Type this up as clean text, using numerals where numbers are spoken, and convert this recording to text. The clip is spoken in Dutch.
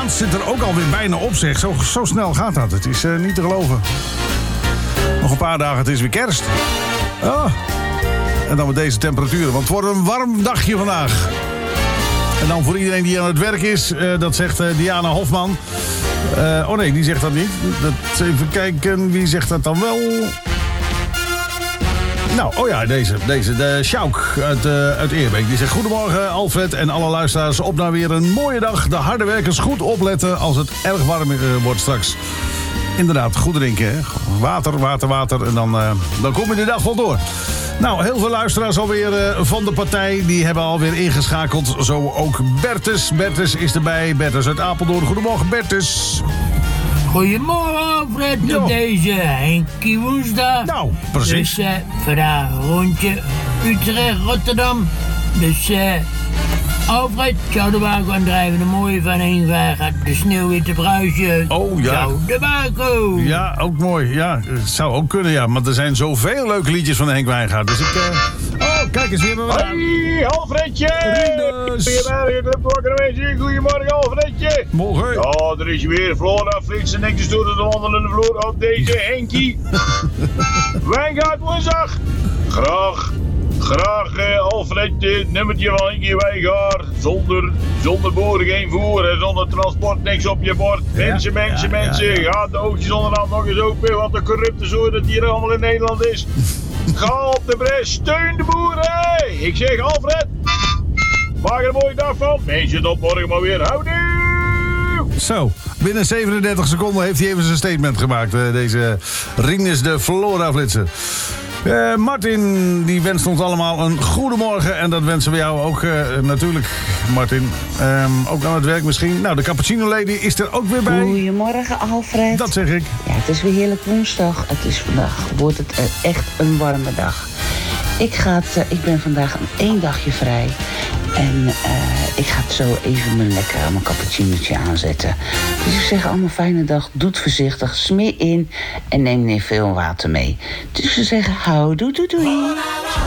maand zit er ook alweer bijna op, zeg. Zo snel gaat dat. Het is niet te geloven. Nog een paar dagen, het is weer kerst. Oh. En dan met deze temperaturen, want het wordt een warm dagje vandaag. En dan voor iedereen die aan het werk is, dat zegt Diana Hofman. Oh nee, die zegt dat niet. Even kijken, wie zegt dat dan wel? Nou, oh ja, deze. De Sjouk uit Eerbeek. Die zegt: goedemorgen Alfred en alle luisteraars. Op naar weer een mooie dag. De harde werkers goed opletten als het erg warm wordt straks. Inderdaad, goed drinken, hè? Water. En dan kom je de dag wel door. Nou, heel veel luisteraars alweer van de partij. Die hebben alweer ingeschakeld. Zo ook Bertus. Bertus is erbij. Bertus uit Apeldoorn. Goedemorgen, Bertus. Goedemorgen, Alfred. Op deze Henkie woensdag. Nou, precies. Dus vandaag rondje Utrecht-Rotterdam. Dus Alfred, zou de wagen gaan drijven. De mooie van Henk gaat de sneeuwwitte bruisje. Oh ja. Zou de wagen. Ja, ook mooi. Ja, het zou ook kunnen, ja. Maar er zijn zoveel leuke liedjes van Henk Wijngaard. Dus oh, kijk eens hier. Hoi, Alfredje! Goedemorgen, Alfredje! Morgen. Ja, er is weer Flora Frits en netjes door de wandelende vloer op deze Henkie. Wijngaard woensdag. Graag Alfred, nummertje van Henkie Wijngaard. Zonder boren geen voer en zonder transport niks op je bord. Mensen. Ga de oogjes onderhand nog eens open. Wat een corrupte zooi dat hier allemaal in Nederland is. Ga op de bres, steun de boeren. Ik zeg Alfred, maak er een mooie dag van. Mensen, tot morgen maar weer. Houdoe! Zo, binnen 37 seconden heeft hij even zijn statement gemaakt. Deze Rinus de Flora Flitser. Martin, die wenst ons allemaal een goedemorgen. En dat wensen we jou ook natuurlijk, Martin. Ook aan het werk misschien. Nou, de Cappuccino Lady is er ook weer bij. Goedemorgen, Alfred. Dat zeg ik. Ja, het is weer heerlijk woensdag. Wordt het echt een warme dag. Ik ben vandaag één dagje vrij. En ik ga het zo even mijn cappuccinootje aanzetten. Dus ik zeg allemaal fijne dag. Doe het voorzichtig. Smeer in. En neem niet veel water mee. Dus we zeggen houdoe, doei.